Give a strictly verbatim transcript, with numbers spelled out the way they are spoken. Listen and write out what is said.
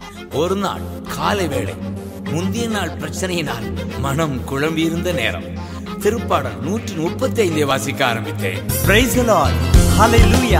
ஒரு நாள் காலை வேளை முந்தைய நாள் பிரச்சனையினால் மனம் குழம்பியிருந்த நேரம் திருப்பாடல் நூற்றி முப்பத்தி ஐந்தை வாசிக்க ஆரம்பித்தேன். Praise the Lord. Hallelujah.